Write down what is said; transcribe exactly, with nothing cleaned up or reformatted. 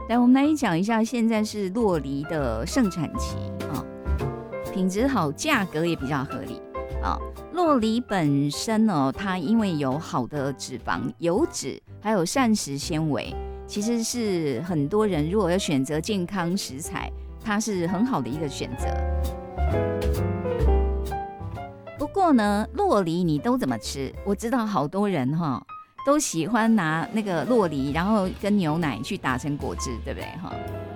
来，我们来讲一下，现在是酪梨的盛产期啊，品质好，价格也比较合理啊。酪梨本身呢，它因为有好的脂肪、油脂，还有膳食纤维，其实是很多人如果要选择健康食材，它是很好的一个选择。不过呢，酪梨你都怎么吃？我知道好多人哈。都喜欢拿那个酪梨，然后跟牛奶去打成果汁，对不对哈？